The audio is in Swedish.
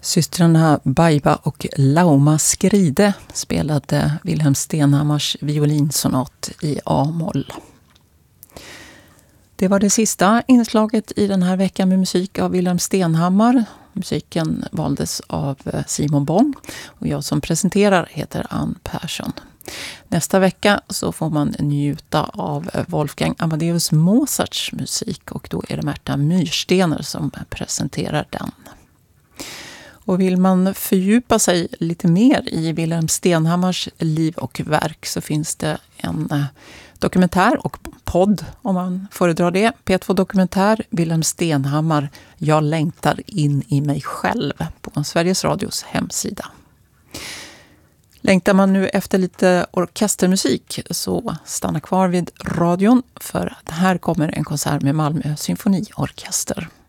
Systrarna Baiba och Lauma Skride spelade Wilhelm Stenhammars violinsonat i A-moll. Det var det sista inslaget i den här veckan med musik av Wilhelm Stenhammar. Musiken valdes av Simon Bong och jag som presenterar heter Ann Persson. Nästa vecka så får man njuta av Wolfgang Amadeus Mozarts musik och då är det Märta Myrstener som presenterar den. Och vill man fördjupa sig lite mer i Wilhelm Stenhammars liv och verk så finns det en dokumentär och podd om man föredrar det. P2 Dokumentär, Wilhelm Stenhammar, Jag längtar in i mig själv på Sveriges Radios hemsida. Längtar man nu efter lite orkestermusik så stanna kvar vid radion för att här kommer en konsert med Malmö Symfoniorkester.